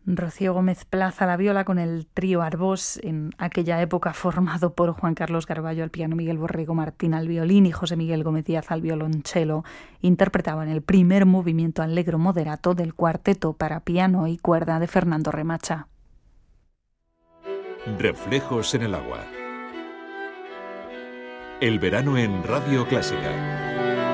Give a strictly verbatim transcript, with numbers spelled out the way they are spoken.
Rocío Gómez Plaza a la viola con el trío Arbós, en aquella época formado por Juan Carlos Garballo al piano, Miguel Borrego Martín al violín y José Miguel Gómez Díaz al violonchelo, interpretaban el primer movimiento allegro moderato del cuarteto para piano y cuerda de Fernando Remacha. Reflejos en el agua. El verano en Radio Clásica.